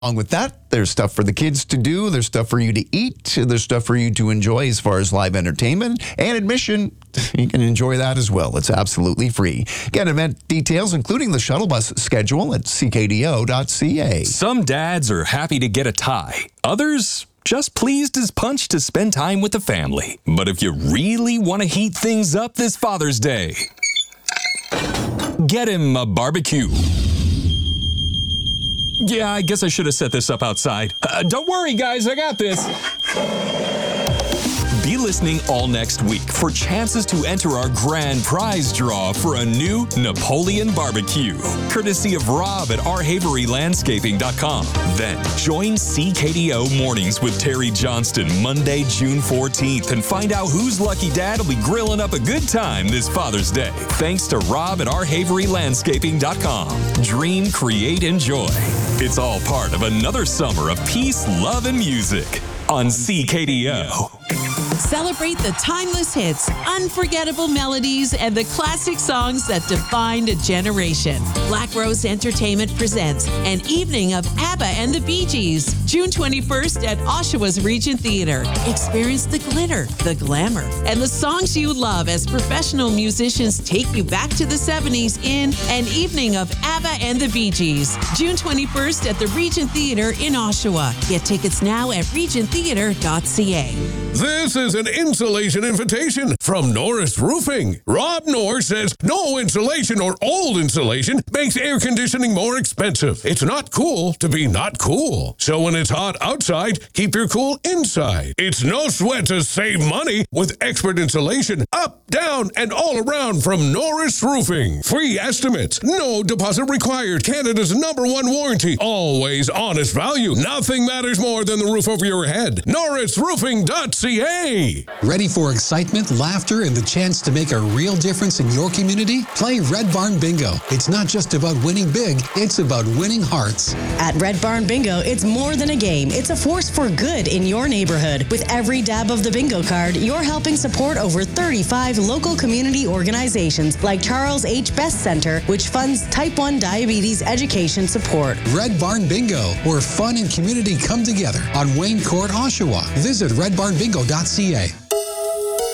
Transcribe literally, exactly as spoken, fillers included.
Along with that, there's stuff for the kids to do, there's stuff for you to eat, there's stuff for you to enjoy as far as live entertainment and admission. You can enjoy that as well. It's absolutely free. Get event details, including the shuttle bus schedule, at c k d o dot c a. Some dads are happy to get a tie. Others just pleased as punch to spend time with the family. But if you really want to heat things up this Father's Day, get him a barbecue. Yeah, I guess I should have set this up outside. Uh, don't worry, guys, I got this. Be listening all next week for chances to enter our grand prize draw for a new Napoleon barbecue, courtesy of Rob at our havery landscaping dot com. Then join C K D O Mornings with Terry Johnston Monday, June fourteenth, and find out whose lucky dad will be grilling up a good time this Father's Day. Thanks to Rob at our havery landscaping dot com. Dream, create, enjoy. It's all part of another summer of peace, love, and music on C K D O. Celebrate the timeless hits, unforgettable melodies, and the classic songs that defined a generation. Black Rose Entertainment presents an evening of ABBA and the Bee Gees, June twenty-first at Oshawa's Regent Theatre. Experience the glitter, the glamour, and the songs you love as professional musicians take you back to the seventies in an evening of ABBA and the Bee Gees, June twenty-first at the Regent Theatre in Oshawa. Get tickets now at regent theatre dot c a. This is an insulation invitation from Norris Roofing. Rob Norris says no insulation or old insulation makes air conditioning more expensive. It's not cool to be not cool. So when it's hot outside, keep your cool inside. It's no sweat to save money with expert insulation up, down, and all around from Norris Roofing. Free estimates, no deposit required. Canada's number one warranty. Always honest value. Nothing matters more than the roof over your head. norris roofing dot c a. Ready for excitement, laughter, and the chance to make a real difference in your community? Play Red Barn Bingo. It's not just about winning big, it's about winning hearts. At Red Barn Bingo, it's more than a game. It's a force for good in your neighborhood. With every dab of the bingo card, you're helping support over thirty-five local community organizations like Charles H. Best Center, which funds type one diabetes education support. Red Barn Bingo, where fun and community come together on Wayne Court, Oshawa. Visit red barn bingo dot c a.